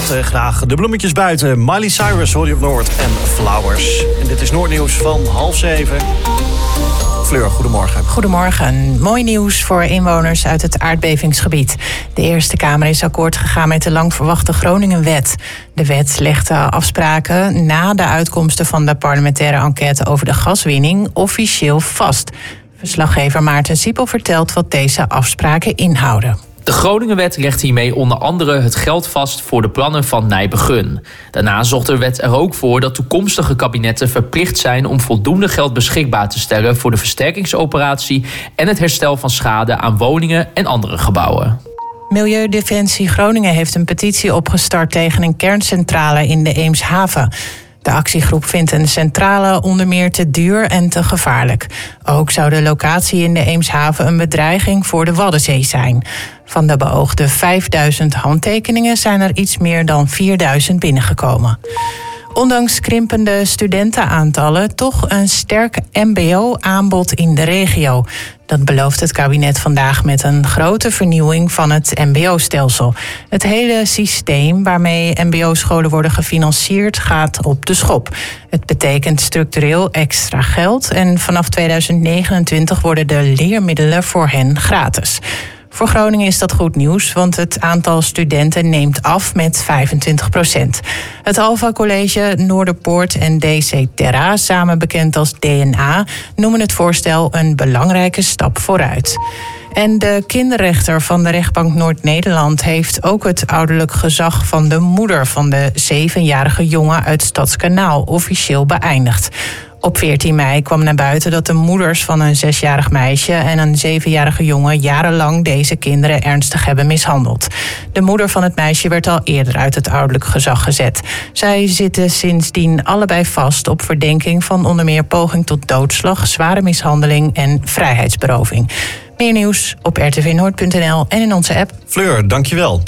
graag de bloemetjes buiten. Miley Cyrus hoor je op Noord en Flowers. En dit is Noordnieuws van 6:30. Fleur, goedemorgen. Goedemorgen. Mooi nieuws voor inwoners uit het aardbevingsgebied. De Eerste Kamer is akkoord gegaan met de lang verwachte Groningenwet. De wet legt de afspraken na de uitkomsten van de parlementaire enquête over de gaswinning officieel vast. Verslaggever Maarten Siepel vertelt wat deze afspraken inhouden. De Groningenwet legt hiermee onder andere het geld vast voor de plannen van Nijbegun. Daarna zorgt de wet er ook voor dat toekomstige kabinetten verplicht zijn om voldoende geld beschikbaar te stellen voor de versterkingsoperatie en het herstel van schade aan woningen en andere gebouwen. Milieudefensie Groningen heeft een petitie opgestart tegen een kerncentrale in de Eemshaven. De actiegroep vindt een centrale onder meer te duur en te gevaarlijk. Ook zou de locatie in de Eemshaven een bedreiging voor de Waddenzee zijn. Van de beoogde 5000 handtekeningen zijn er iets meer dan 4000 binnengekomen. Ondanks krimpende studentenaantallen toch een sterk mbo-aanbod in de regio. Dat belooft het kabinet vandaag met een grote vernieuwing van het mbo-stelsel. Het hele systeem waarmee mbo-scholen worden gefinancierd gaat op de schop. Het betekent structureel extra geld en vanaf 2029 worden de leermiddelen voor hen gratis. Voor Groningen is dat goed nieuws, want het aantal studenten neemt af met 25%. Het Alpha College, Noorderpoort en DC Terra, samen bekend als DNA, noemen het voorstel een belangrijke stap vooruit. En de kinderrechter van de rechtbank Noord-Nederland heeft ook het ouderlijk gezag van de moeder van de 7-jarige jongen uit Stadskanaal officieel beëindigd. Op 14 mei kwam naar buiten dat de moeders van een 6-jarig meisje en een 7-jarige jongen jarenlang deze kinderen ernstig hebben mishandeld. De moeder van het meisje werd al eerder uit het ouderlijk gezag gezet. Zij zitten sindsdien allebei vast op verdenking van onder meer poging tot doodslag, zware mishandeling en vrijheidsberoving. Meer nieuws op rtvnoord.nl en in onze app. Fleur, dankjewel.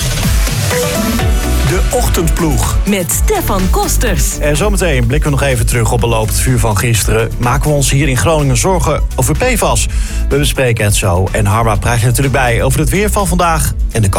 De Ochtendploeg. Met Stefan Kosters. En zometeen blikken we nog even terug op het vuur van gisteren. Maken we ons hier in Groningen zorgen over PFAS? We bespreken het zo. En Harma praat je natuurlijk bij over het weer van vandaag en de